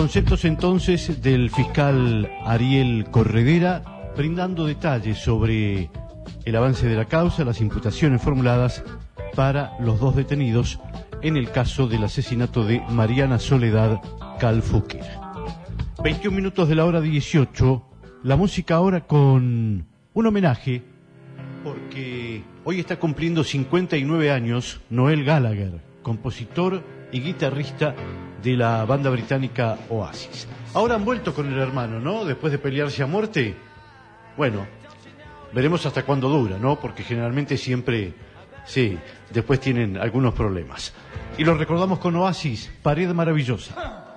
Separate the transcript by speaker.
Speaker 1: conceptos entonces del fiscal Ariel Corredera, brindando detalles sobre el avance de la causa, las imputaciones formuladas para los dos detenidos en el caso del asesinato de Mariana Soledad Calfuquer. 21 minutos de la hora 18, la música ahora con un homenaje, porque hoy está cumpliendo 59 años Noel Gallagher, compositor y guitarrista de la banda británica Oasis. Ahora han vuelto con el hermano, ¿no? Después de pelearse a muerte. Bueno, veremos hasta cuándo dura, ¿no? Porque generalmente siempre, sí, después tienen algunos problemas. Y lo recordamos con Oasis, Pared Maravillosa.